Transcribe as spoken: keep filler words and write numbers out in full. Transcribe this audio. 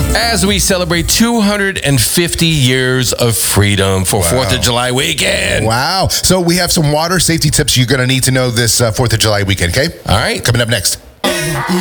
as we celebrate two hundred fifty years of freedom for Wow. fourth of July weekend. Wow. So we have some water safety tips you're going to need to know this uh, fourth of July weekend, okay? All right. Coming up next.